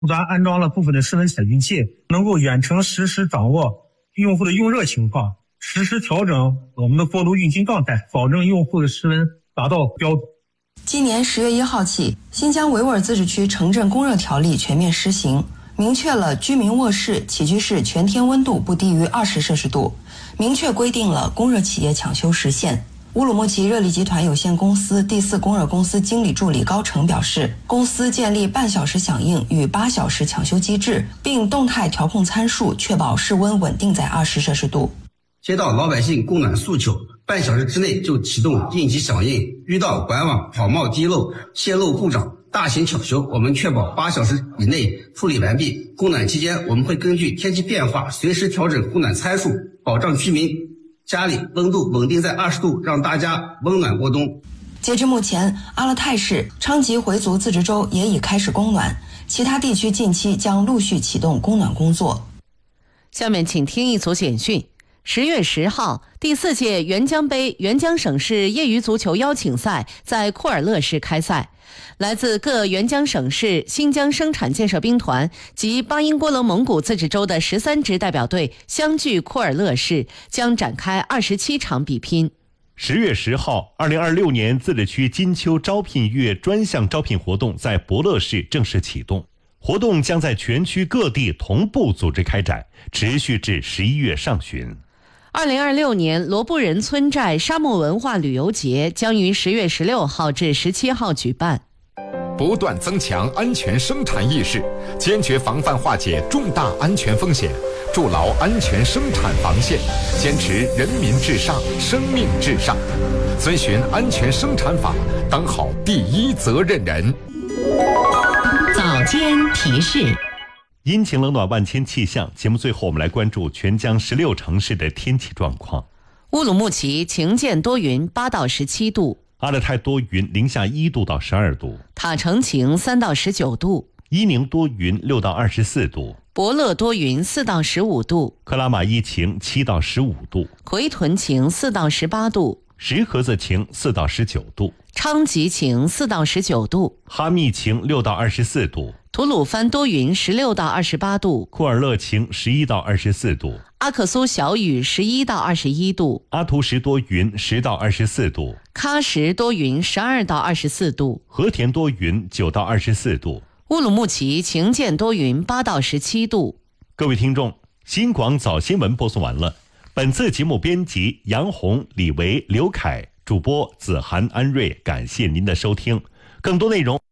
端安装了部分的室温采集器，能够远程实时掌握用户的用热情况，实时调整我们的锅炉运行状态，保证用户的室温达到标准。 今年10月1号起，新疆维吾尔自治区城镇供热条例全面施行，明确了居民卧室、起居室全天温度不低于20摄氏度，明确规定了供热企业抢修时限。乌鲁木齐热力集团有限公司第4供热公司经理助理高成表示，公司建立半小时响应与8小时抢修机制，并动态调控参数，确保室温稳定在20摄氏度。 接到老百姓供暖诉求，半小时之内就启动应急响应，遇到管网跑冒滴漏、泄漏故障、大型抢修，我们确保8小时以内处理完毕。供暖期间，我们会根据天气变化随时调整供暖参数，保障居民家里温度稳定在20度，让大家温暖过冬。 截至目前，阿勒泰市、昌吉回族自治州也已开始供暖，其他地区近期将陆续启动供暖工作。 下面请听一组简讯。10月10号，第4届沅江杯沅江省市业余足球邀请赛在库尔勒市开赛。来自各沅江省市、新疆生产建设兵团及巴音郭勒蒙古自治州的13支代表队相聚库尔勒市，将展开27场比拼。 10月10号，2026年自治区金秋招聘月专项招聘活动在博乐市正式启动，活动将在全区各地同步组织开展，持续至11月上旬。 2026年罗布人村寨沙漠文化旅游节将于10月16号至17号举办。 不断增强安全生产意识，坚决防范化解重大安全风险，筑牢安全生产防线，坚持人民至上、生命至上，遵循安全生产法，当好第一责任人。 早间提示。 阴晴冷暖万千气象，节目最后我们来关注全疆16城市的天气状况。 乌鲁木齐晴间多云8到17度， 阿勒泰多云零下1度到12度， 塔城晴3到19度， 伊宁多云6到24度， 博乐多云4到15度， 克拉玛依晴7到15度， 奎屯晴4到18度， 石河子晴4到19度， 昌吉晴4到19度， 哈密晴6到24度， 吐鲁番多云16到28度， 库尔勒晴11到24度， 阿克苏小雨11到21度， 阿图什多云10到24度， 喀什多云12到24度， 和田多云9到24度， 乌鲁木齐晴间多云8到17度。 各位听众，新广早新闻播送完了。本次节目编辑杨红、李维、刘凯，主播子涵、安瑞，感谢您的收听。更多内容